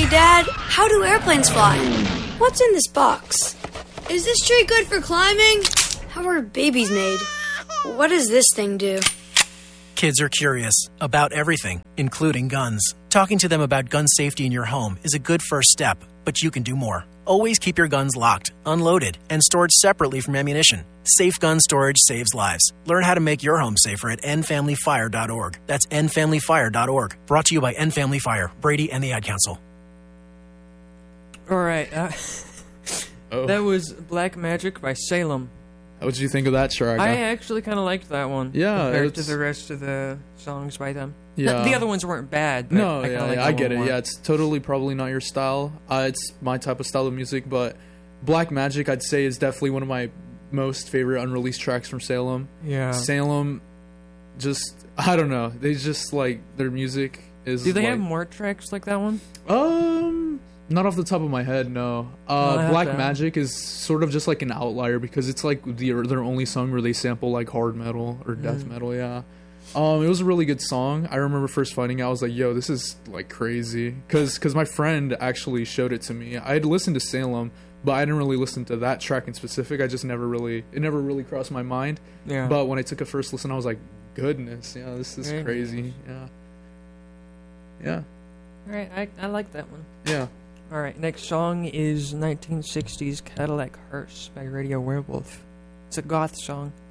Hey, Dad, how do airplanes fly? What's in this box? Is this tree good for climbing? How are babies made? What does this thing do? Kids are curious about everything, including guns. Talking to them about gun safety in your home is a good first step, but you can do more. Always keep your guns locked, unloaded, and stored separately from ammunition. Safe gun storage saves lives. Learn how to make your home safer at endfamilyfire.org. That's endfamilyfire.org. Brought to you by End Family Fire, Brady, and the Ad Council. All right. That was Black Magic by Salem. What did you think of that track? I actually kind of liked that one. Yeah, compared to the rest of the songs by them. Yeah. The other ones weren't bad. But No, I get it. More. Yeah, it's totally probably not your style. It's my type of style of music, but Black Magic, I'd say, is definitely one of my most favorite unreleased tracks from Salem. Yeah. Salem, just, I don't know. They just, like, their music is Do they like, have more tracks like that one? Not off the top of my head, no. Black Magic is sort of just like an outlier because it's like their only song where they sample like hard metal or death metal, yeah. It was a really good song. I remember first finding out, I was like, yo, this is like crazy. Because my friend actually showed it to me. I had listened to Salem, but I didn't really listen to that track in specific. It never really crossed my mind. Yeah. But when I took a first listen, I was like, goodness, yeah, this is crazy. Yeah. Yeah. All right, I like that one. Yeah. All right, next song is 1960s Cadillac Hearse by Radio Werewolf. It's a goth song.